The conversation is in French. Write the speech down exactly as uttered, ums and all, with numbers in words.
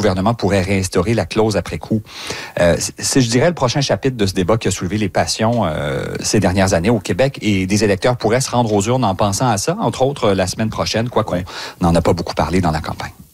gouvernement pourrait réinstaurer la clause après coup. Euh, c'est, je dirais, le prochain chapitre de ce débat qui a soulevé les passions euh, ces dernières années au Québec, et des électeurs pourraient se rendre aux urnes en pensant à ça, entre autres la semaine prochaine, quoi qu'on n'en a pas beaucoup parlé dans la campagne.